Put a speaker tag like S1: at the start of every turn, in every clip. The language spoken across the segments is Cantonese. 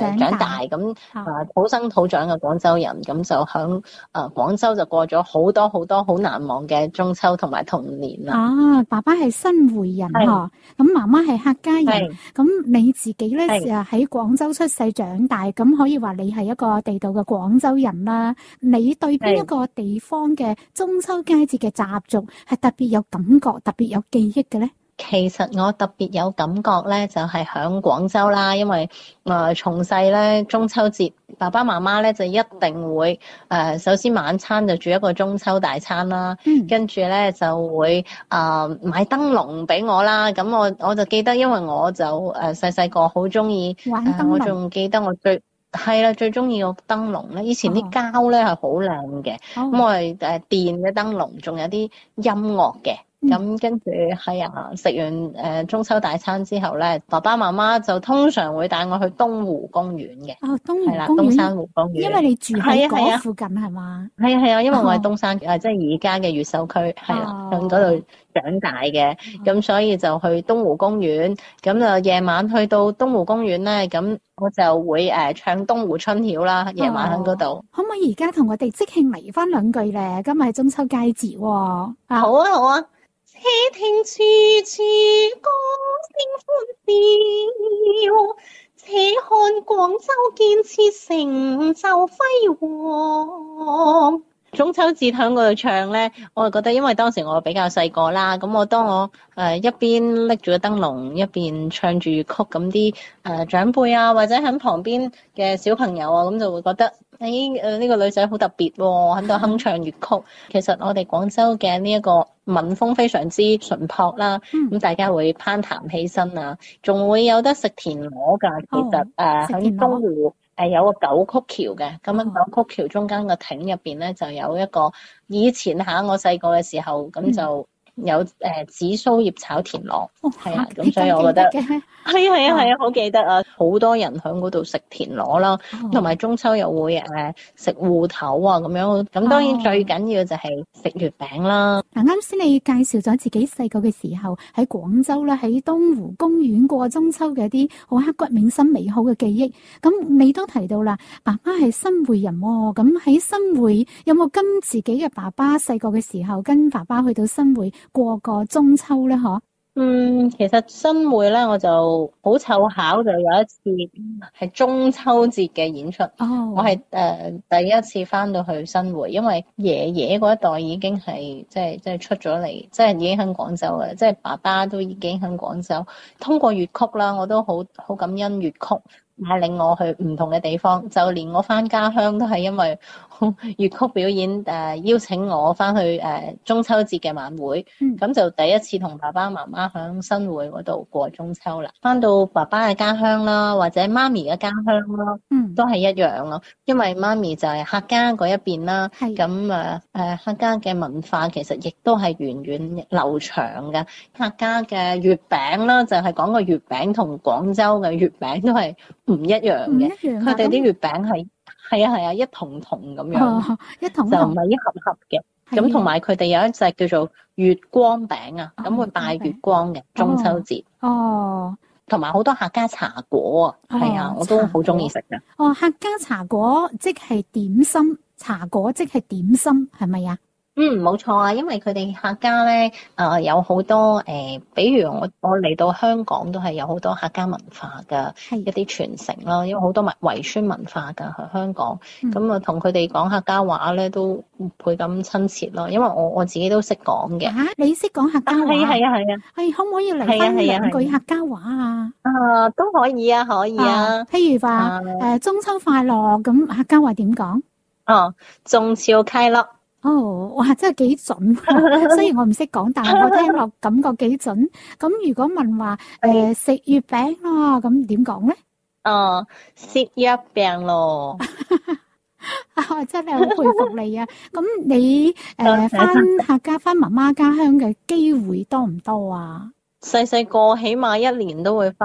S1: 長大咁土生土長嘅廣州人，咁就響廣州就過咗好多好多好難忘嘅中秋同埋童年啦。
S2: 爸爸係新會人嗬，咁媽媽係客家人，咁你自己咧喺廣州出世長大，咁可以話你係一個地道嘅廣州人啦。你對邊一個地方嘅中秋佳節嘅習俗係特別有感覺、特別有記憶嘅咧？
S1: 其實我特別有感覺咧，就係響廣州啦，因為從細咧中秋節，爸爸媽媽咧就一定會首先晚餐就煮一個中秋大餐啦，跟住咧就會買燈籠俾我啦。咁我就記得，因為我就細細個好中意
S2: 玩燈籠，
S1: 我仲記得我最中意個燈籠咧。以前啲膠咧係好靚嘅，咁我係電嘅燈籠，仲有啲音樂嘅。咁跟住係食完中秋大餐之後咧，爸爸媽媽就通常會帶我去東湖公園嘅。
S2: 東湖公園，
S1: 東山湖公園。因為
S2: 你住喺嗰附近係嘛？
S1: 係啊，因為我係東山即係而家嘅越秀區，係啦，喺嗰度長大嘅，咁所以就去東湖公園。咁就夜晚去到東湖公園咧，咁我就會唱東湖春曉啦。夜晚喺嗰度，
S2: 可唔可以而家同我哋即興嚟翻兩句咧？今日係中秋佳節喎。
S1: 好啊，好啊。且聽處處歌聲歡笑，且看廣州建設成就輝煌。中秋節喺嗰度唱咧，我就覺得因為當時我比較細個啦，咁當我一邊拎住個燈籠，一邊唱住粵曲，咁啲長輩啊或者喺旁邊嘅小朋友啊，咁就會覺得呢個女仔好特別喎，喺度哼唱粵曲。其實我哋廣州嘅呢一個民風非常之淳樸啦，咁大家會攀談起身啊，仲會有得食田螺㗎。其實喺東湖有個九曲橋嘅，咁樣九曲橋中間個亭入邊咧就有一個以前我細個嘅時候咁就有紫蘇葉炒田螺，係啊，咁所以我覺得係啊，好記得啊，好多人喺嗰度食田螺啦，同埋中秋又會食芋頭啊咁樣，咁當然最緊要就係食月餅啦。
S2: 嗱，啱先你介紹咗自己細個嘅時候喺廣州啦，喺東湖公園過中秋嘅一啲好刻骨銘心美好嘅記憶。咁你都提到啦，爸爸係新會人喎，咁喺新會有冇跟自己嘅爸爸細個嘅時候跟爸爸去到新會過個中秋咧？
S1: 其實新會咧，我就好湊巧就有一次係中秋節嘅演出。我係第一次翻到去新會，因為爺爺嗰一代已經係即係出咗嚟，即係已經喺廣州嘅，即係爸爸都已經喺廣州。通過粵曲啦，我都好感恩粵曲帶領我去唔同嘅地方，就連我翻家鄉都係因為粵曲表演邀請我翻去中秋節嘅晚會，咁就第一次同爸爸媽媽響新會嗰度過中秋啦。翻到爸爸嘅家鄉啦，或者媽咪嘅家鄉啦，都係一樣咯。因為媽咪就係客家嗰一邊啦，咁客家嘅文化其實亦都係源遠流長嘅。客家嘅月餅啦，就係講個月餅同廣州嘅月餅都係唔一樣嘅，佢哋啲月餅係啊，一筒筒咁樣，
S2: 一筒
S1: 就唔係一盒盒嘅。咁同埋佢哋有一隻叫做月光餅啊，咁會拜月光嘅中秋節。同埋好多客家茶果啊，係啊，我都好中意食㗎。
S2: 客家茶果即係點心，茶果即係點心，係咪啊？
S1: 冇錯啊，因為佢哋客家咧，有好多比如我嚟到香港都係有好多客家文化嘅一啲傳承咯，因為好多遺傳文化㗎喺香港，咁同佢哋講客家話咧都倍咁親切咯，因為我自己都識講嘅。
S2: 你識講客家話？係
S1: 啊。
S2: 可唔可以嚟翻兩句客家話啊？
S1: 都可以啊，可以啊。
S2: 譬如話中秋快樂，咁客家話點講？
S1: 中秋快樂。
S2: 哇，真係幾準！雖然我唔識講，但係我聽落感覺幾準。咁如果問話食月餅咯，咁點講咧？
S1: 食月餅咯。
S2: 真係好佩服你啊！咁你翻客家翻媽媽家鄉嘅機會多唔多啊？
S1: 細細個起碼一年都會翻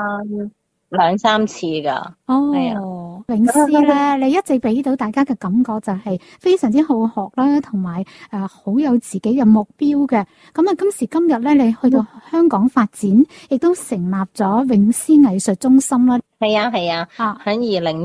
S1: 2-3次㗎。
S2: 詠詩咧，你一直俾到大家嘅感覺就係非常之好學啦，同埋好有自己嘅目標嘅。咁啊，今時今日咧，你去到香港發展，亦都成立咗詠詩藝術中心啦。
S1: 係啊，喺20